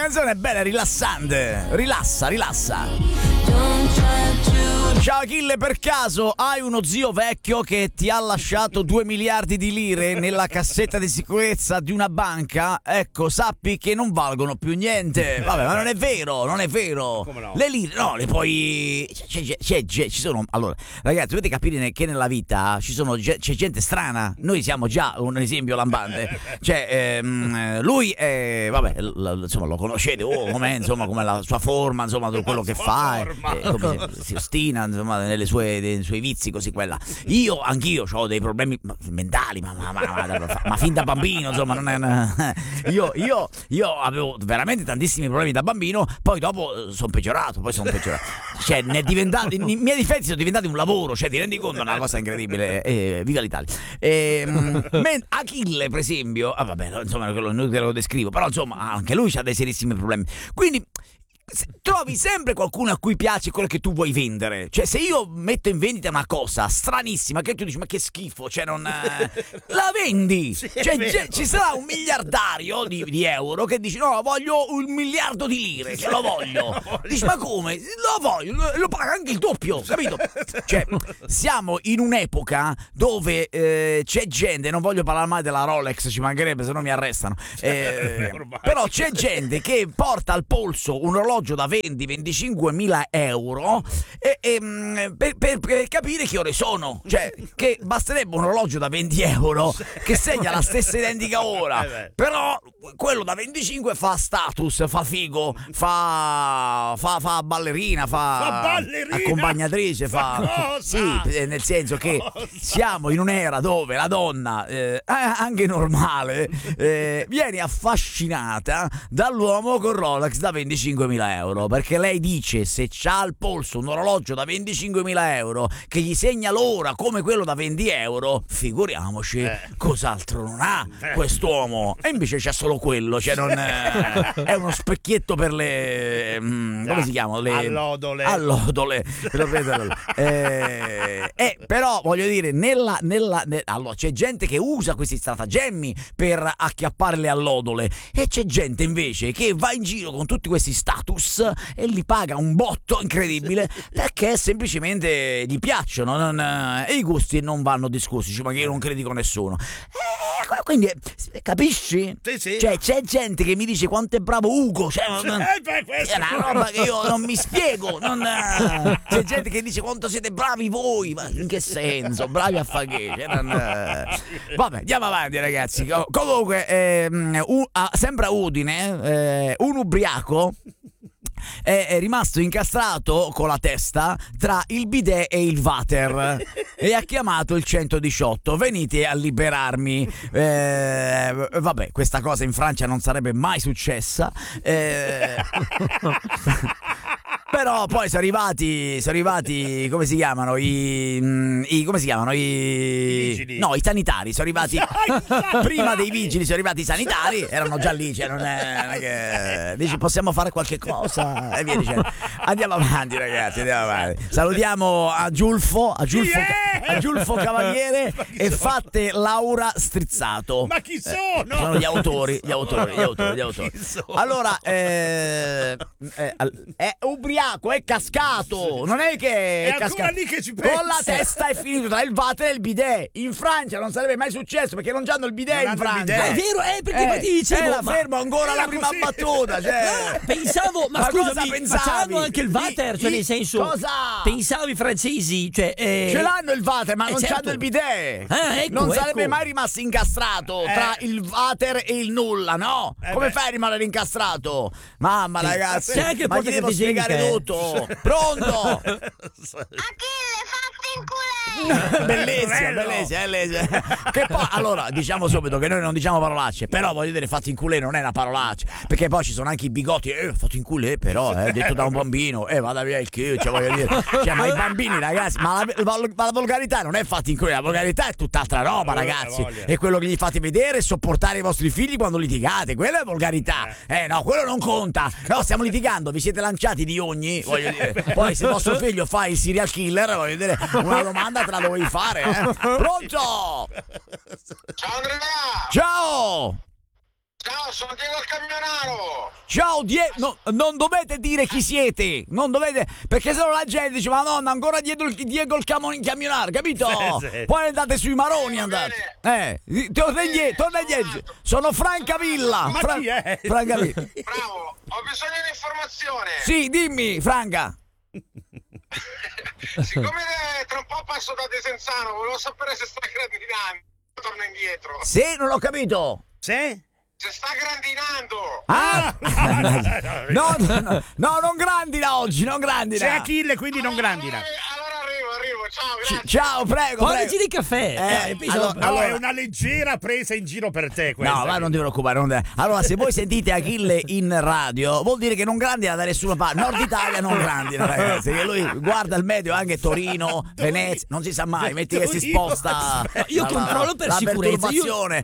canzone bella, rilassante. Rilassa. Ciao Achille, per caso hai uno zio vecchio che ti ha lasciato 2 miliardi di lire nella cassetta di sicurezza di una banca? Ecco, sappi che non valgono più niente. Vabbè, ma non è vero. Come no? Le lire, no, le puoi... ci sono... Allora, ragazzi, dovete capire che nella vita c'è gente strana. Noi siamo già un esempio lampante. Cioè, lui è... Vabbè, insomma, lo conoscete, com'è, insomma, come la sua forma, insomma, quello che fa, come si ostina, insomma, nei suoi vizi, così quella. Anch'io ho dei problemi mentali, ma fin da bambino, insomma, non è, io avevo veramente tantissimi problemi da bambino, poi dopo sono peggiorato. Cioè, i miei difetti sono diventati un lavoro, cioè, ti rendi conto? È una cosa incredibile. Viva l'Italia. Achille, per esempio, vabbè, insomma, non te lo descrivo, però insomma, anche lui ha dei serissimi problemi. Quindi trovi sempre qualcuno a cui piace quello che tu vuoi vendere. Cioè, se io metto in vendita una cosa stranissima che tu dici ma che schifo, cioè non la vendi. Sì, cioè, ci sarà un miliardario di euro che dice no, voglio 1 miliardo di lire, ce lo voglio. Dici ma come? Lo voglio, lo paga anche il doppio, capito? Cioè, siamo in un'epoca dove c'è gente, non voglio parlare mai della Rolex, ci mancherebbe, se no mi arrestano, però c'è gente che porta al polso un orologio da 20-25 mila euro per capire che ore sono. Cioè, che basterebbe un orologio da 20 euro che segna la stessa identica ora, però quello da 25 fa status, fa figo, fa ballerina, fa accompagnatrice, fa sì, nel senso che siamo in un'era dove la donna anche normale viene affascinata dall'uomo con Rolex da 25.000 euro, perché lei dice se c'ha al polso un orologio da 25.000 euro che gli segna l'ora come quello da 20 euro, figuriamoci cos'altro non ha quest'uomo. E invece c'è solo quello, cioè non è uno specchietto per le come si chiamano? Le allodole. Però voglio dire, allora c'è gente che usa questi stratagemmi per acchiappare le allodole e c'è gente invece che va in giro con tutti questi status e li paga un botto incredibile perché semplicemente gli piacciono, e i gusti non vanno discussi, ma che io non critico nessuno. Quindi capisci? Sì. Cioè, c'è gente che mi dice quanto è bravo Ugo, cioè, è una roba che io non mi spiego. C'è gente che dice quanto siete bravi voi, ma in che senso? Bravi a fare che? Vabbè, andiamo avanti, ragazzi. Comunque, sempre a Udine, un ubriaco è rimasto incastrato con la testa tra il bidet e il water e ha chiamato il 118, venite a liberarmi. Vabbè, questa cosa in Francia non sarebbe mai successa, però poi sono arrivati come si chiamano i vigili? No, i sanitari sono arrivati prima dei vigili, sono arrivati i sanitari, erano già lì, cioè non è che dici possiamo fare qualche cosa e via dicendo. Andiamo avanti, ragazzi, salutiamo a Giulfo Cavaliere e Fatte Laura Strizzato. Ma chi sono? Sono gli autori. Allora, è ubriaco, è cascato, non è che è cascato lì che ci pensa. con la testa è finito tra il water e il bidet. In Francia non sarebbe mai successo perché non c'hanno il bidet in Francia. È vero, perché ti dicevo era fermo ancora la prima battuta, cioè. Pensavo, ma scusami, ma c'hanno anche il water, cioè nel senso, cosa? Pensavo i francesi, cioè ce l'hanno il water, ma non certo. c'hanno il bidet. Ecco, non sarebbe mai rimasto incastrato tra il water e il nulla, no? Come fai a rimanere incastrato? Mamma, ragazzi, c'è anche il ma gli devo spiegare tutto. Pronto? Achille, fatti in culè! Bellissima. Che poi, allora, diciamo subito che noi non diciamo parolacce, però voglio dire, fatti in culè non è una parolaccia, perché poi ci sono anche i bigotti, fatti in culè, però, detto da un bambino, vada via il culo, cioè, voglio dire, cioè, ma i bambini, ragazzi, ma la volgarità non è fatti in culè, la volgarità è tutt'altra roba, ragazzi, è quello che gli fate vedere e sopportare i vostri figli quando litigate, quella è volgarità, no, quello non conta, no, stiamo litigando, vi siete lanciati di ogni, voglio dire, poi se vostro figlio fa il serial killer, voglio dire, una domanda te la dovevi fare, Pronto? Ciao Andrea! Ciao! Ciao, sono Diego il Camionaro. Ciao Diego, non dovete dire chi siete, non dovete, perché sennò la gente dice, ma nonna, ancora dietro Diego il camionaro, capito? Sì. Poi andate sui maroni, andate. Torna indietro. Sono Francavilla. Ma chi è? Francavilla. Bravo, ho bisogno di informazione. Sì, dimmi, Franca. Siccome tra un po' passo da Desenzano, volevo sapere se sta grandinando. Torno indietro. Sì, non ho capito. Sì? Se sta grandinando. No, non grandina oggi, non grandina. C'è Achille, quindi non grandina. Allora arrivo, ciao, grazie. Ciao, prego. Portaci di caffè. No, è una leggera presa in giro per te questa. No, ma non ti preoccupare. Allora, se voi sentite Achille in radio, vuol dire che non grandina da nessuna parte. Nord Italia non grandina, ragazzi. Che lui guarda il medio, anche Torino, Venezia, non si sa mai. Metti che si sposta. Io controllo per la sicurezza. perturbazione.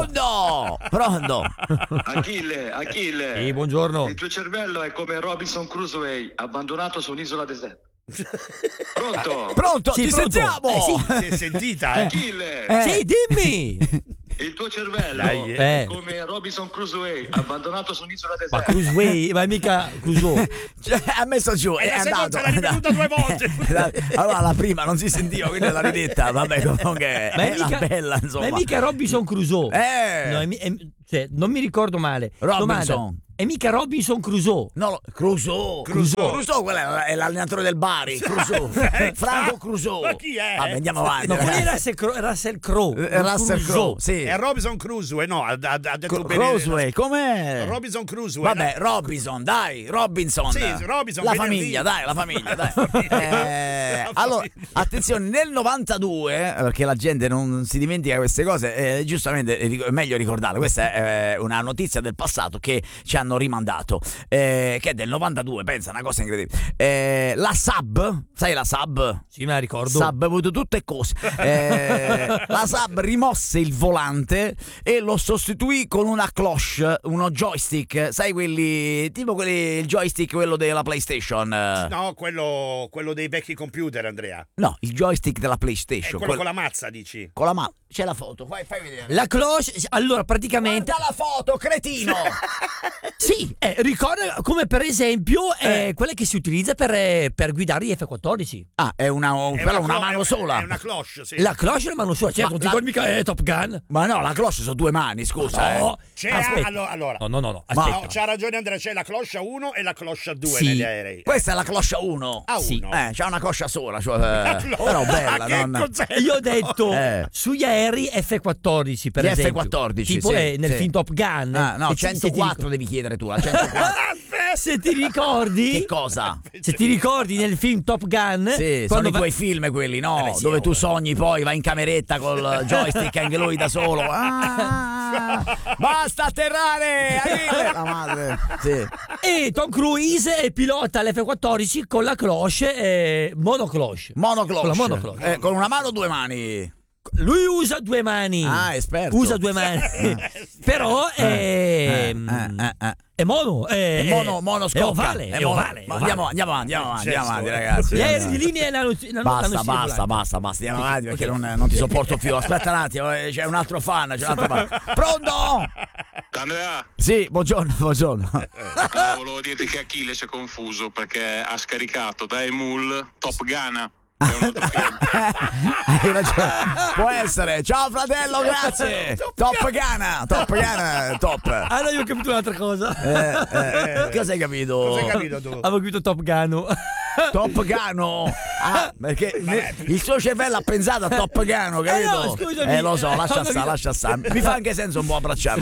Pronto. Achille, Sì, buongiorno. il tuo cervello è come Robinson Crusoe abbandonato su un'isola deserta. Pronto? Pronto, Sì, ti pronto. sentiamo. Sì. Si è sentita, Achille, Sì, dimmi. il tuo cervello Dai, è come Robinson Crusoe abbandonato su un'isola Ma deserta. Cruiseway, ma mica Crusoe. Cioè, ha messo giù, è la andato. seconda l'ha ripetuta 2 volte. Allora la prima non si sentiva, quindi l'ha ridetta. Vabbè, comunque Ma è una bella, ma insomma. è mica Robinson Crusoe. Eh. No, cioè, non mi ricordo male. Robinson. Domanda, è mica Robinson Crusoe. No, Crusoe, quello è l'allenatore del Bari. Crusoe. Franco Crusoe. Ma chi è? Vabbè, andiamo avanti. No, quello è ragazzi. Russell Crowe. Russell Crowe, sì. È Robinson Crusoe, no, ha detto bene. Crusoe, com'è? Robinson Crusoe. Vabbè, Robinson, dai, Robinson. Sì, Robinson, La venerdì. famiglia, dai, la famiglia, dai. Allora, attenzione, nel 92, perché la gente non si dimentica queste cose, giustamente è meglio ricordarle. Questa è una notizia del passato che ci hanno rimandato, che è del 92, pensa, una cosa incredibile. La Saab, sai la Saab? Sì, me la ricordo. Saab ha avuto tutte cose. La Saab rimosse il volante e lo sostituì con una cloche, uno joystick, sai quelli, tipo quelli, il joystick quello della PlayStation. No, quello dei vecchi computer, Andrea. No, il joystick della È PlayStation. quello con la mazza, dici? con la mano. C'è la foto, fai vedere. La cloche, allora praticamente... Guarda la foto, cretino! Sì, ricorda come per esempio quella che si utilizza per guidare gli F-14. Ah, è una mano sola. È una cloche, sì. La cloche è una mano sola, certo, Ma non ti ricordi mica Top Gun? Ma no, la cloche sono 2 mani, scusa. No, C'è aspetta. allora. No, Ma- aspetta. No, c'ha ragione Andrea, c'è la cloche 1 e la cloche 2 Sì. negli aerei. Questa è la cloche 1. A Sì. 1. C'ha una coscia sola, cioè, cloche. però bella, Che non... cos'è? Io ho detto Eh. sugli aerei F-14 per Gli esempio. F-14, tipo sì, nel sì. film Top Gun. Ah, no, E se ti 104 devi chiedere tu, la 104. Se ti ricordi, Che cosa? se ti ricordi nel film Top Gun, Sì, sono quando i tuoi film quelli, no? sì, Dove tu sogni poi, vai in cameretta col joystick anche lui da solo. Ah, basta atterrare! Achille! La madre. Sì. e Tom Cruise pilota l'F-14 con la cloche monocloche. Monocloche. Con la monocloche. Con una mano o 2 mani? Lui usa 2 mani. Ah, esperto. Usa 2 mani. Però è mono. È Mono è scocca. ovale. È ovale. Ma andiamo avanti, ragazzi. Gli aerei di linea l'hanno Basta, andiamo avanti perché non ti sopporto più. Aspetta un attimo, c'è un altro fan. Pronto? Andrea, Sì, buongiorno. volevo dirti che Achille si è confuso perché ha scaricato da Emul Top Gun. È un altro film. Hai ragione. Può essere. Ciao fratello, grazie. Top Gun, top. Ah no, io ho capito un'altra cosa. Cosa hai capito? Cosa hai capito tu? Avevo capito Top Gun. Top Gun. Ah, perché il suo cervello ha pensato a Top Gun, capito? no, scusami. Lo so, lascia Ho stare. Mi fa anche senso un po' abbracciarlo.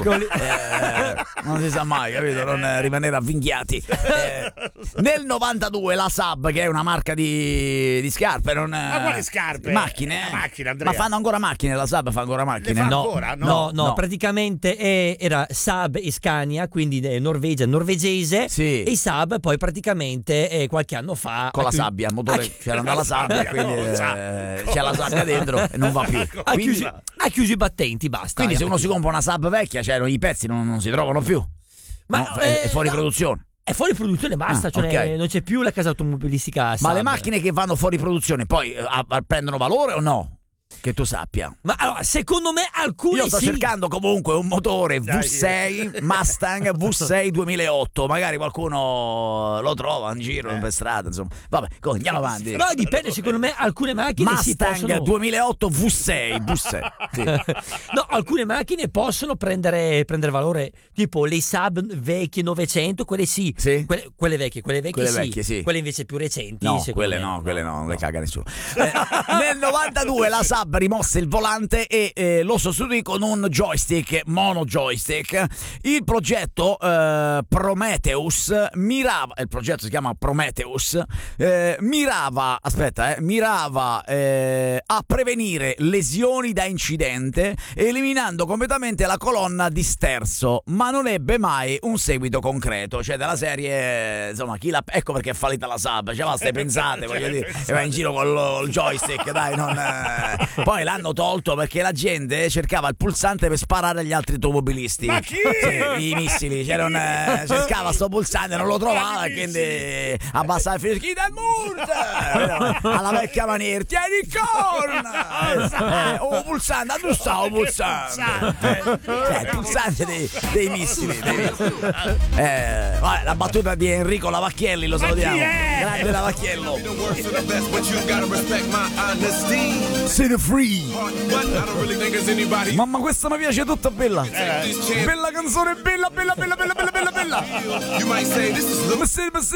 Non si sa mai, capito? Non rimanere avvinghiati. Nel 92 la Saab, che è una marca di scarpe, Ma quali scarpe? Macchine? Macchine, Andrea. Ma fanno ancora macchine, la Saab fa ancora macchine? Le fa No, ancora? no, No. praticamente era Saab e Scania, quindi norvegese. Sì. E Saab poi praticamente qualche anno fa Con la sabbia, il motore c'era dalla sabbia, quindi c'è la sabbia dentro e non va più. ha chiuso i battenti, basta. Quindi se uno si compra una Saab vecchia, cioè i pezzi non si trovano più. Ma, No, è fuori no. produzione. È fuori produzione, basta, Ah, cioè ok. non c'è più la casa automobilistica Ma Saab. le macchine che vanno fuori produzione poi prendono valore o no? Che tu sappia. Ma allora, secondo me alcune Io sto cercando comunque un motore V6 Mustang V6 2008. Magari qualcuno lo trova in giro per strada, insomma. Vabbè, andiamo avanti. No, dipende, secondo me alcune macchine Mustang si possono 2008 V6, sì. No, alcune macchine possono prendere valore, tipo le Saab vecchie 900, quelle sì. Quelle vecchie sì. Quelle invece più recenti. No, quelle no, non le caga nessuno. Nel 92 la Saab rimosse il volante e lo sostituì con un joystick, mono joystick. Il progetto Prometheus mirava, il progetto si chiama Prometheus, mirava a prevenire lesioni da incidente, eliminando completamente la colonna di sterzo, ma non ebbe mai un seguito concreto, cioè della serie, insomma, ecco perché è fallita la Saab, cioè stai pensate, voglio dire, e va in giro col joystick, dai, poi l'hanno tolto perché la gente cercava il pulsante per sparare agli altri automobilisti. Ma chi? Sì, i missili, cercava sto pulsante, non lo trovava, e quindi abbassava il fischio del Murta alla vecchia maniera, tieni il corna, pulsante, dove sta il pulsante? Il pulsante dei missili. Vabbè, la battuta di Enrico Lavacchielli, lo salutiamo, grande Lavacchiello. Siete free. Mamma, questa mi piace tutta bella. Bella canzone, bella.